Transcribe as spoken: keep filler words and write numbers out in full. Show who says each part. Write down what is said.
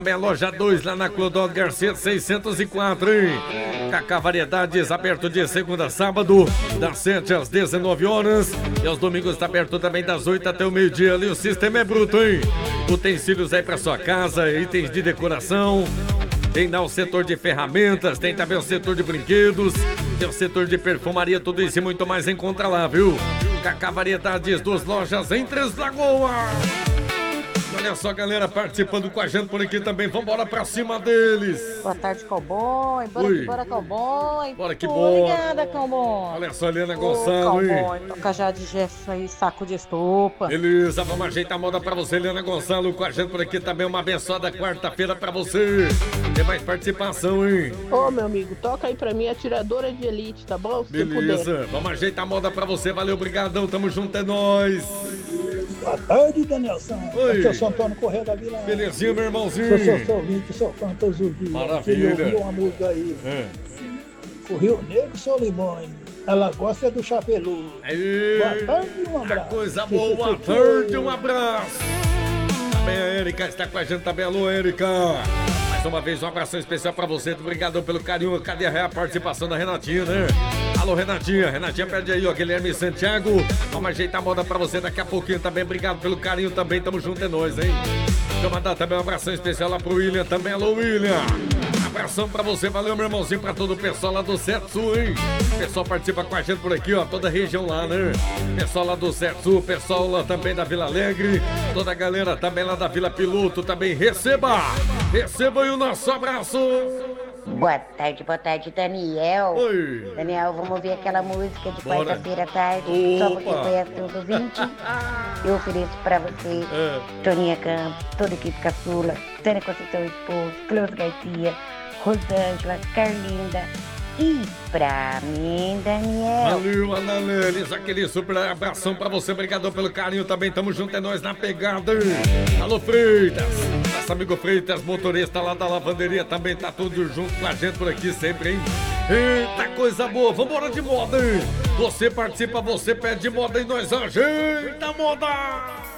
Speaker 1: Também a loja dois lá na Clodoaldo Garcia seiscentos e quatro, hein? Cacá Variedades, aberto de segunda a sábado, das sete às dezenove horas. E aos domingos está aberto também das oito até o meio-dia. Ali o sistema é bruto, hein? Utensílios aí para sua casa, itens de decoração. Tem lá o setor de ferramentas, tem também o setor de brinquedos, tem o setor de perfumaria, tudo isso e muito mais encontra lá, viu? Cacá Variedades, duas lojas em Três Lagoas. Olha só, galera, participando com a gente por aqui também. Vambora pra cima deles.
Speaker 2: Boa tarde, cowboy. Bora
Speaker 1: Oi.
Speaker 2: que bora, cowboy.
Speaker 1: Bora que
Speaker 2: Tô
Speaker 1: bora.
Speaker 2: ligada, cowboy.
Speaker 1: Olha só, Helena
Speaker 2: Ô,
Speaker 1: Gonçalo,
Speaker 2: cowboy,
Speaker 1: hein?
Speaker 2: toca já de gesso aí, saco de estopa.
Speaker 1: Beleza, vamos ajeitar a moda pra você, Helena Gonçalo. Com a gente por aqui também, uma abençoada quarta-feira pra você. Tem mais participação, hein?
Speaker 3: Ô, meu amigo, toca aí pra mim a tiradora de elite, tá bom? Se puder.
Speaker 1: Beleza, vamos ajeitar a moda pra você. Valeu, brigadão, tamo junto, é nóis.
Speaker 4: Boa tarde, Danielson.
Speaker 1: Oi.
Speaker 4: Aqui é o São Antônio Correia da Vila.
Speaker 1: Belezinha, meu irmãozinho.
Speaker 4: Sou seu seu ouvinte, sou fã todos os dias.
Speaker 1: Maravilha.
Speaker 4: Queria ouvir uma música aí.
Speaker 1: É.
Speaker 4: O Rio Negro Solimões. Ela gosta do chapeludo.
Speaker 1: Aí,
Speaker 4: Boa tarde e um abraço.
Speaker 1: coisa boa, boa tarde, um abraço. Também a Érica está com a gente também. Alô, Érica. Mais uma vez, um abração especial pra você. Obrigado pelo carinho. Cadê a participação da Renatinha, né? Alô, Renatinha. Renatinha, pede aí, ó. Guilherme Santiago. Vamos ajeitar a moda pra você daqui a pouquinho também. Obrigado pelo carinho também. Tamo junto, é nóis, hein? Deixa eu mandar também um abração especial lá pro William também. Alô, William. Abração pra você, valeu, meu irmãozinho, pra todo o pessoal lá do Certo Sul, hein? O pessoal participa com a gente por aqui, ó, toda a região lá, né? Pessoal lá do Certo Sul, pessoal lá também da Vila Alegre, toda a galera também lá da Vila Piloto, também receba! Receba aí o nosso abraço!
Speaker 5: Boa tarde, boa tarde, Daniel.
Speaker 1: Oi!
Speaker 5: Daniel, vamos ouvir aquela música de
Speaker 1: Bora.
Speaker 5: quarta-feira à tarde,
Speaker 1: Opa.
Speaker 5: só porque conhece os ouvintes. Eu ofereço pra você,
Speaker 1: É.
Speaker 5: Toninha Campos, toda a equipe caçula, Tânia Conceição Esposo, Cleusa Garcia, Rosângela, Carlinda e pra mim, Daniel.
Speaker 1: Valeu, Ananelis, aquele super abração pra você, obrigado pelo carinho também, tamo junto, é nós na pegada. Alô, Freitas, nosso amigo Freitas, motorista lá da lavanderia, também tá tudo junto com a gente por aqui sempre, hein? Eita, coisa boa, vambora de moda, hein? Você participa, você pede moda e nós ajeita a moda!